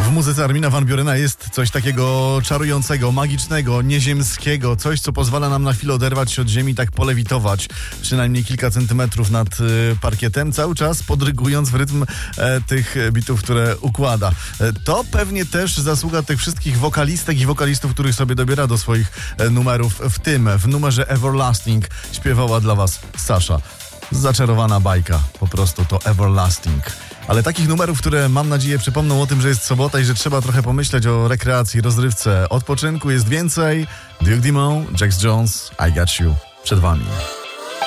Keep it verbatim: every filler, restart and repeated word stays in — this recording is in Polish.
W muzyce Armina van Burena jest coś takiego czarującego, magicznego, nieziemskiego, coś, co pozwala nam na chwilę oderwać się od ziemi, tak polewitować przynajmniej kilka centymetrów nad y, parkietem, cały czas podrygując w rytm e, tych bitów, które układa. E, to pewnie też zasługa tych wszystkich wokalistek i wokalistów, których sobie dobiera do swoich e, numerów. W tym, w numerze Everlasting śpiewała dla was Sasha. Zaczarowana bajka, po prostu to Everlasting. Ale takich numerów, które mam nadzieję przypomną o tym, że jest sobota i że trzeba trochę pomyśleć o rekreacji, rozrywce, odpoczynku jest więcej. Duke Dumont, Jax Jones, I Got You przed wami.